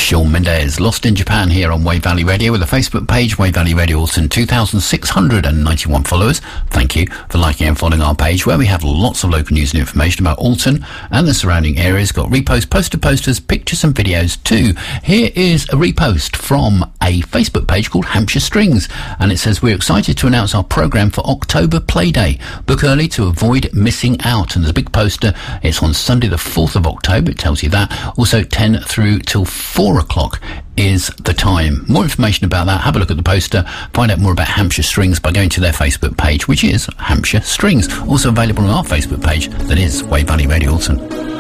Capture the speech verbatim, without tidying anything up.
Shawn Mendes, Lost in Japan here on Wave Valley Radio with a Facebook page, Wave Valley Radio Alton, two thousand six hundred ninety-one followers. Thank you for liking and following our page where we have lots of local news and information about Alton and the surrounding areas. Got reposts, poster posters, pictures and videos too. Here is a repost from a Facebook page called Hampshire Strings, and it says, we're excited to announce our programme for October Play Day. Book early to avoid missing out. And there's a big poster. It's on Sunday the fourth of October. It tells you that. Also ten through till four o'clock is the time. More information about that, have a look at the poster, find out more about Hampshire Strings by going to their Facebook page, which is Hampshire Strings. Also available on our Facebook page, that is Wave Valley Radio Alton.